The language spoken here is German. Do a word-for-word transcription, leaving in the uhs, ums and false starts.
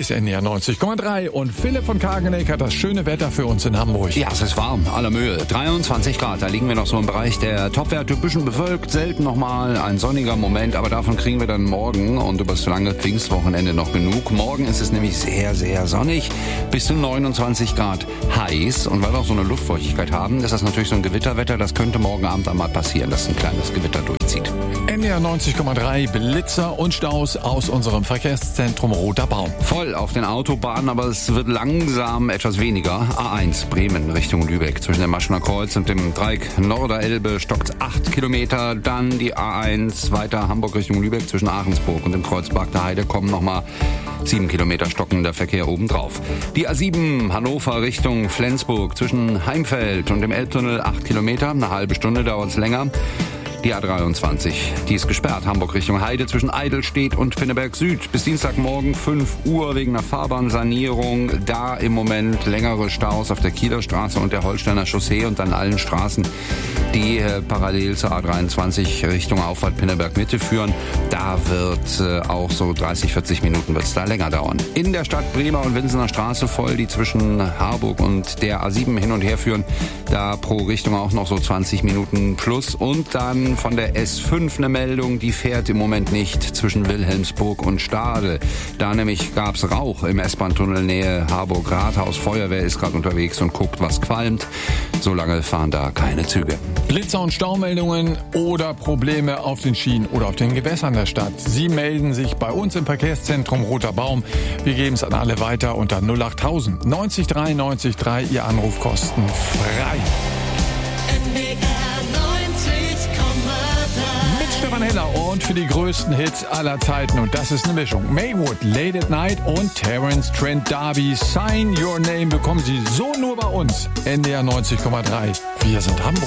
ist N D R neunzig Komma drei und Philipp von Kageneck hat das schöne Wetter für uns in Hamburg. Ja, es ist warm, aller Mühe. dreiundzwanzig Grad, da liegen wir noch so im Bereich der Topwerte, ein bisschen bewölkt, selten nochmal ein sonniger Moment, aber davon kriegen wir dann morgen und über das lange Pfingstwochenende noch genug. Morgen ist es nämlich sehr, sehr sonnig, bis zu neunundzwanzig Grad heiß, und weil wir auch so eine Luftfeuchtigkeit haben, ist das natürlich so ein Gewitterwetter, das könnte morgen Abend einmal passieren, dass ein kleines Gewitter durchzieht. N D R neunzig Komma drei, Blitzer und Staus aus unserem Verkehrszentrum Roter Baum. Voll auf den Autobahnen, aber es wird langsam etwas weniger. A eins Bremen Richtung Lübeck. Zwischen dem Maschener Kreuz und dem Dreieck Norderelbe stockt acht Kilometer. Dann die A eins weiter Hamburg Richtung Lübeck zwischen Ahrensburg und dem Kreuzberg der Heide kommen nochmal sieben Kilometer stockender Verkehr obendrauf. Die A sieben Hannover Richtung Flensburg zwischen Heimfeld und dem Elbtunnel acht Kilometer. Eine halbe Stunde dauert es länger. Die A dreiundzwanzig, die ist gesperrt. Hamburg Richtung Heide zwischen Eidelstedt und Pinneberg Süd. Bis Dienstagmorgen fünf Uhr wegen einer Fahrbahnsanierung. Da im Moment längere Staus auf der Kieler Straße und der Holsteiner Chaussee und dann allen Straßen, die äh, parallel zur A dreiundzwanzig Richtung Auffahrt Pinneberg Mitte führen. Da wird äh, auch so dreißig, vierzig Minuten wird es da länger dauern. In der Stadt Bremer und Winsener Straße voll, die zwischen Harburg und der A sieben hin und her führen. Da pro Richtung auch noch so zwanzig Minuten plus. Und dann von der S fünf eine Meldung, die fährt im Moment nicht zwischen Wilhelmsburg und Stade. Da nämlich gab's Rauch im S-Bahn-Tunnel Nähe Harburg-Rathaus. Feuerwehr ist gerade unterwegs und guckt, was qualmt. Solange fahren da keine Züge. Blitzer- und Staumeldungen oder Probleme auf den Schienen oder auf den Gewässern der Stadt. Sie melden sich bei uns im Verkehrszentrum Roter Baum. Wir geben es an alle weiter unter null achttausend neunzig drei neunzig drei. Ihr Anruf kostenfrei. Stefan Heller und für die größten Hits aller Zeiten, und das ist eine Mischung. Maywood, Late at Night und Terence Trent D'Arby, Sign Your Name bekommen Sie so nur bei uns. N D R neunzig Komma drei. Wir sind Hamburg.